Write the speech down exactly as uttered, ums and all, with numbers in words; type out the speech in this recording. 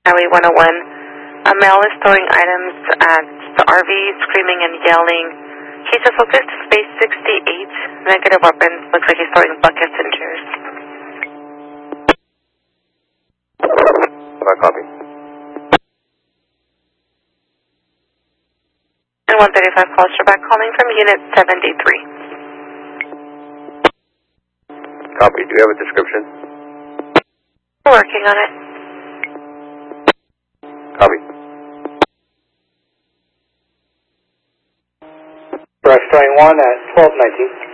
Highway one oh one. A male is throwing items at the R V, screaming and yelling. He's a focus to space sixty-eight. Negative weapons. Looks like he's throwing buckets and chairs. I copy. And one thirty-five calls for back calling from Unit seventy-three. Copy. Do you have a description? We're working on it. Copy. Brush towing one at twelve nineteen.